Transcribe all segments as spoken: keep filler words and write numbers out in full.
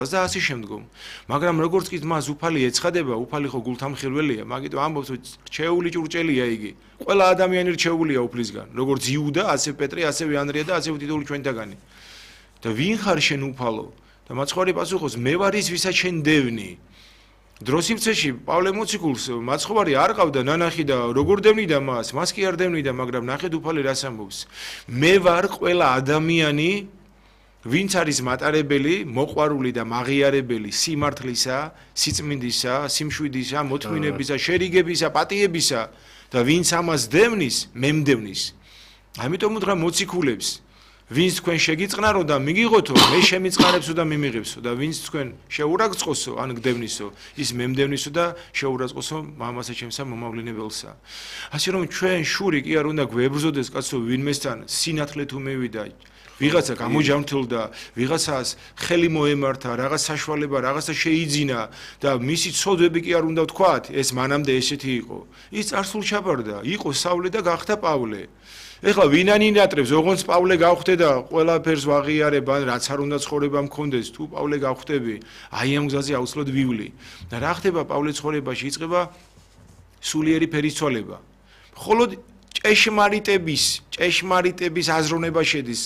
და ასე შემდგომ. მაგრამ როგორც კი მას უფალი ეცხადება, უფალი ხო გულთამხილველია, მაგიტომ ამბობს, რომ რჩეული ჭურჭელია იგი. ყველა ადამიანი რჩეულია უფლისგან, როგორც იუდა, ასე პეტრე, ასევე ანდრია და ასევე თითოეული ჩვენთაგანი. და ვინ ხარ შენ უფალო? და მაცხოვარი პასუხობს, მე ვარ ის, ვისაც შენ დევნი. დროს სივრცეში პავლე მოციქულს მაცხოვარი არ ყავდა ნანახი და როგორ დევნიდა მას, მას კი არ დევნიდა, მაგრამ ნახეთ უფალი რას ამბობს. მე ვარ ყველა ადამიანი, ვინც არის მატარებელი, მოყვარული და მაღიარებელი სიმართლისა, სიწმინდისა, სიმშვიდისა, მოთმინებისა, შერიგებისა, პატიებისა და ვინც ამას დევნის, მემდევნის. ამიტომ უთხრა მოციქულებს, ვინც თქვენ შეგიწყნარო და მიგიღოთო, მე შემიწყნარებსო და მიმიღებსო და ვინც თქვენ შეურაცხყოფსო, ან გდევნისო, ის მემდევნისო და შეურაცხყოფსო მამასა ჩემსა მომავლინებელსა. ასე რომ ჩვენ შური კი არ უნდა გვებრძოდეს კაცო ვინმესთან სინათლე თუ მევიდა. ვიღაცა გამოჯამრთელდა, ვიღაცას ხელი მოემართა, რაღაც საშუალება, რაღაცა შეიძინა და მისი ცოდვები კი არ უნდა ვთქვათ, ეს მანამდე ესეთი იყო. ის წარსულ ჩაბარდა, იყო სავლე და გახდა პავლე. ეხლა ვინ ანინატრებს, ოღონდ პავლე გავხდე და ყველაფერს ვაღიარებ, ან რაც არ უნდა ცხოვრება მქონდეს, თუ პავლე გავხდები, აი ამ გზაზე აუცილებლად ვივლი. და რა ხდება პავლეს ცხოვრებაში? იწყება სულიერი ფერისცვალება. მხოლოდ ჭეშმარიტების, ჭეშმარიტების აზროვნება შედის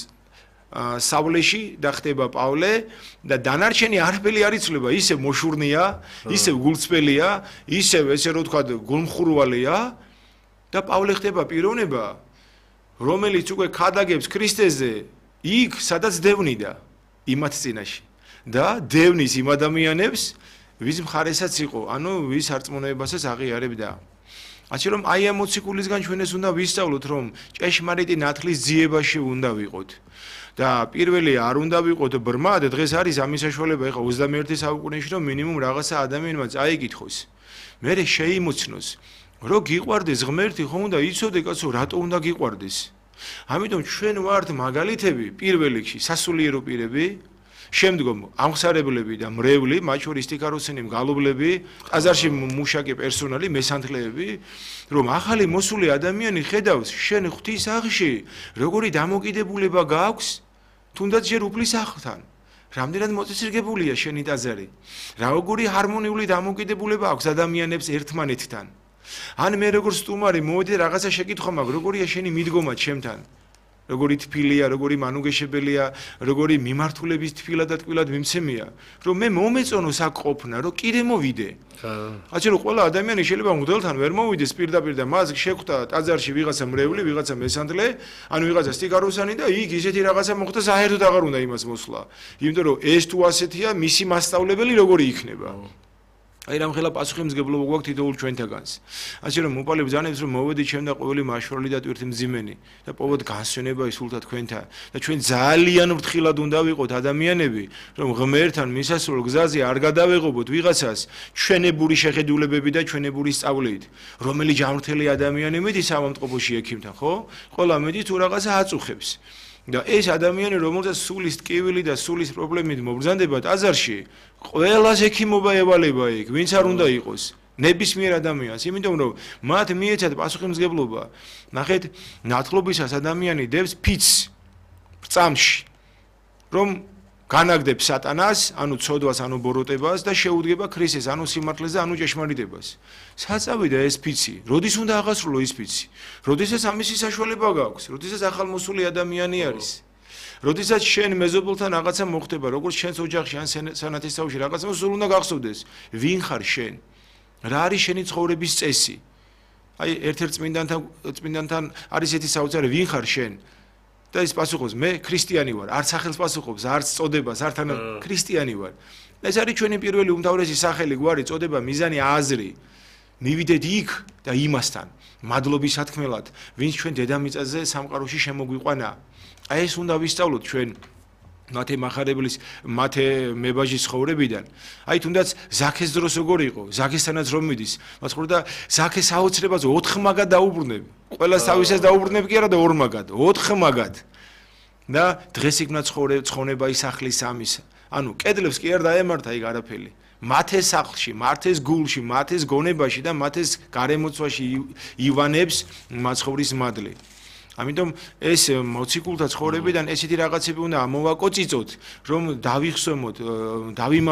სავლეში და ხდება პავლე და დანარჩენი არაფერი არ იცვლება, ისევ მოშურნია, ისევ გულწრფელია, ისევ ესე რომ ვთქვათ, გულმხურვალეა და პავლე ხდება პიროვნება, რომელიც უკვე ქადაგებს ქრისტეზე იქ, სადაც დევნიდა იმათ წინაშე და დევნის იმ ადამიანებს, ვის მხარესაც იყო, ანუ ვის არწმუნოებასაც აღიარებდა. ასე რომ აი ამ მოციქულისგან ჩვენ ეს უნდა ვისწავლოთ, რომ ჭეშმარიტი ნათლის ძიებაში უნდა ვიყოთ. და პირველი არ უნდა ვიყოთ ბრმა და დღეს არის ამის საშუალება ეხლა ოცდამეერთე საუკუნეში რომ მინიმუმ რაღაცა ადამიანმა წაიკითხოს. მერე შეიმოცნოს, რომ გიყვარდეს ღმერთი, ხო უნდა იცოდე კაცო, რატო უნდა გიყვარდეს. ამიტომ ჩვენ ვართ მაგალითები პირველ რიგში სასულიერო პირები, შემდგომ ამხსარებლები და მრევლი, მათ შორის ტიქაროსენი მგალობლები, ტაძარში მუშაკი პერსონალი, მესანთლეები, რომ ახალი მოსული ადამიანი ხედავს შენ ღვთის აღში, როგორი დამოკიდებულება გაქვს, თუნდაც ჯერ უფლის აღთან. რამდენად მოწესრიგებულია შენი ტაძარი, როგორი ჰარმონიული დამოკიდებულება აქვს ადამიანებს ერთმანეთთან. ან მე როგორც სტუმარი მოვედი რაღაცა შეკითხვა მაქვს, როგორია შენი მიდგომა ჩემთან? როგორი თბილია, როგორი მანუგეშებელია, როგორი მიმართულების თბილა და ტკბილად მიმცემია, რომ მე მომეწონოს აქ ყოფნა, რომ კიდე მოვიდე. ასე რომ ყველა ადამიანი შეიძლება მღვდელთან ვერ მოვიდეს პირდაპირ და მას შეხვდა ტაძარში ვიღაცა მრევლი, ვიღაცა მესანთლე, ან ვიღაცა სტიკაროსანი და იქ ისეთი რაღაცა მოხდა, საერთოდ აღარ უნდა იმას მოსვლა. იმიტომ რომ ეს თუ ასეთია, მისი მასწავლებელი როგორი იქნება? აი რამხელა პასუხისმგებლობა გვაქვს თითოეულ ჩვენთაგანს. ასე რომ მოპალე ბრძანებს რომ მოვედი ჩემ და ყოველი მაშვრალი და ტვირთმძიმენი და პოვოთ განსვენება ისულთა თქვენთან და ჩვენ ძალიან ფრთხილად უნდა ვიყოთ ადამიანები, რომ ღმერთთან მისასვლელ გზაზე არ გადავეღობოთ ვიღაცას ჩვენებური შეხედულებები და ჩვენებური სწავლით, რომელი ჯანმრთელი ადამიანი მეტი სამომწყობოში ექიმთან, ხო? ყველა მეტი თუ რაღაცა აწუხებს. და ეს ადამიანი რომელსაც სულის ტკივილი და სულის პრობლემით მობრძანდება ტაძარში, ყველას ექიმობა ევალება იქ, ვინც არ უნდა იყოს, ნებისმიერ ადამიანს, იმიტომ რომ მათ მიეცათ პასუხისმგებლობა. ნახეთ, ნათლობისას ადამიანი დევს ფიცს წამში, რომ განაგდებს სატანას, ანუ ცოდვას, ანუ ბოროტებას და შეუდგება ქრისტეს, ანუ სიმართლეს და ანუ ჭეშმარიტებას. საწავიდა ეს ფიცი, როდის უნდა აღასრულო ის ფიცი? როდესაც ამისი საშუალება გაქვს, როდესაც ახალმოსული ადამიანი არის. როდესაც შენ მეზობელთან რაღაცა მოხდება, როგორც შენს ოჯახში ან სანათესავში რაღაცა სულ უნდა გახსოვდეს, ვინ ხარ შენ? რა არის შენი ცხოვრების წესი? აი ერთ-ერთ წმინდანთან წმინდანთან არის ესეთი საოცარი, ვინ ხარ შენ? და ის პასუხობს, მე ქრისტიანი ვარ, არც სახელს პასუხობს, არც წოდებას, არც ან ქრისტიანი ვარ. ეს არის ჩვენი პირველი უმთავრესი სახელი, გვარი, წოდება, მიზანი, აზრი. მივიდეთ იქ და იმასთან, მადლობის სათქმელად, ვინც ჩვენ დედამიწაზე სამყაროში შემოგვიყვანა. აი ეს უნდა ვისწავლოთ ჩვენ მათე მახარებლის, მათე მებაჟის ცხოვრებიდან. აი თუნდაც ზაქეს დროს როგორ იყო, ზაქესთანაც რომ მიდის, მას ხო და ზაქეს აუცილებლად ოთხ მაგად დაუბრუნები. ყველას თავისას დაუბრუნები კი არა და ორ მაგად, ოთხ მაგად. და დღეს იქნა ცხოვრება ის სახლის ამის. ანუ კედლებს კი არ დაემართა იქ არაფერი. მათეს სახლში, მათეს გულში, მათეს გონებაში და მათეს გარემოცვაში ივანებს მაცხოვრის მადლი. ამიტომ ეს მოციქულთა ცხოვრებიდან ესეთი რაღაცები უნდა ამოვაკოწიწოთ, რომ დავიხსოვოთ, დავიმართ